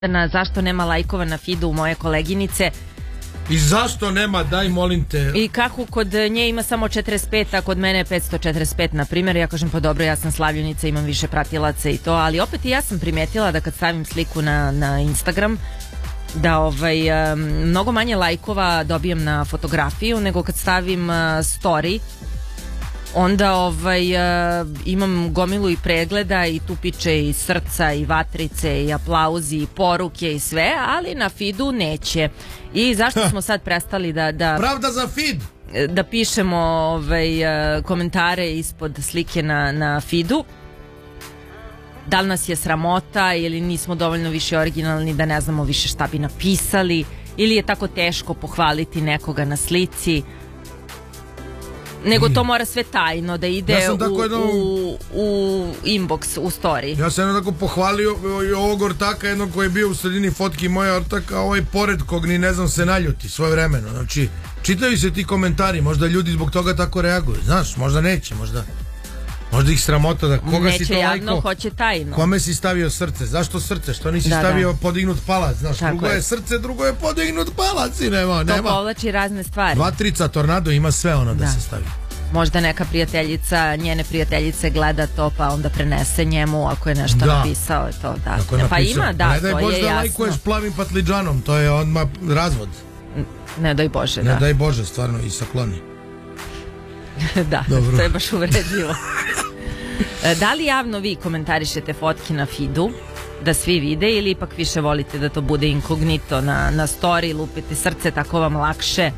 zašto nema lajkova na feedu moje koleginice. I zašto nema, daj molim te. I kako kod nje ima samo 45, a kod mene je 545 na primjer. Ja kažem pa dobro, ja sam slavljenica, imam više pratilaca i to, ali opet i ja sam primetila da kad stavim sliku na Instagram da mnogo manje lajkova dobijem na fotografiju nego kad stavim story. Onda imam gomilu i pregleda i tu piče i srca i vatrice i aplauzi i poruke i sve, ali na feedu neće. I zašto smo sad prestali da pravda za feed, da pišemo komentare ispod slike na feedu? Da li nas je sramota ili nismo dovoljno više originalni da ne znamo više šta bi napisali, ili je tako teško pohvaliti nekoga na slici, nego to mora sve tajno da ide u inbox, u story. Ja sam jedno tako pohvalio ovog ortaka, jednog koji je bio u sredini fotki moja ortaka, ovaj pored kog ni ne znam se naljuti svoje vremeno. Znači, čitaju se ti komentari, možda ljudi zbog toga tako reaguju, znaš, možda neće, možda ih sramota da koga neće si to javno, lajko, hoće tajno. Kome si stavio srce, zašto srce, što nisi stavio podignut palac, znaš, tako drugo je srce, drugo je podignut palac i nema. To povlači razne stvari. Vatrica, tornado, ima sve ono da se stavi. Možda neka prijateljica, njene prijateljice gleda to pa onda prenese njemu ako je nešto napisao i to, da. Pa ima, da, to je jasno. Ne daj Bože da lajkuješ plavim patliđanom, to je odmah razvod. Ne daj Bože, da. Ne daj Bože, stvarno, i sakloni. Da, dobro. To je baš uvredljivo. Da li javno vi komentarišete fotke na feedu da svi vide ili ipak više volite da to bude inkognito na story, lupite srce, tako vam lakše?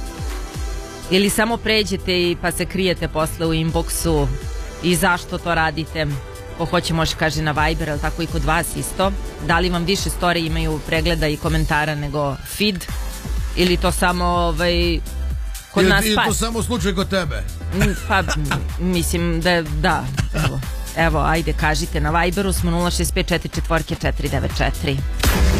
Ili samo pređete i pa se krijete posle u inboxu i zašto to radite? Ko hoće može kaže na Viber, ali tako i kod vas isto. Da li vam više story imaju pregleda i komentara nego feed? Ili to samo kod nas pa? Ili to samo slučaj kod tebe? Pa mislim da. Evo, ajde kažite, na Viberu smo 065 44 494.